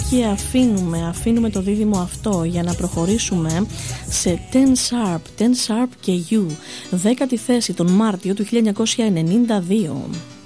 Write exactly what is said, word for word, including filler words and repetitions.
και αφήνουμε, αφήνουμε το δίδυμο αυτό για να προχωρήσουμε σε ten Sharp, ten Sharp και You, δέκατη θέση τον Μάρτιο του χίλια εννιακόσια ενενήντα δύο.